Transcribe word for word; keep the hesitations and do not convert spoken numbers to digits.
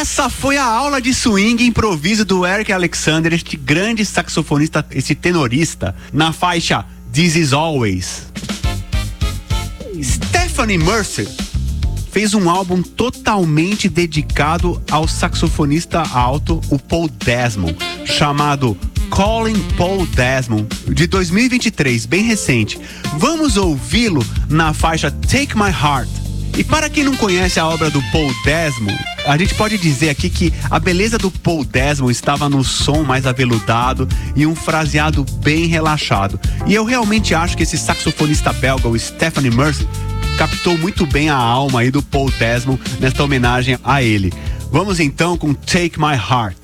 essa foi a aula de swing e improviso do Eric Alexander, este grande saxofonista, esse tenorista, na faixa This Is Always. Stephanie Mercer fez um álbum totalmente dedicado ao saxofonista alto, o Paul Desmond, chamado Calling Paul Desmond, de dois mil e vinte e três, bem recente. Vamos ouvi-lo na faixa Take My Heart. E para quem não conhece a obra do Paul Desmond, a gente pode dizer aqui que a beleza do Paul Desmond estava no som mais aveludado e um fraseado bem relaxado. E eu realmente acho que esse saxofonista belga, o Stephanie Mercer, captou muito bem a alma aí do Paul Desmond nesta homenagem a ele. Vamos então com Take My Heart.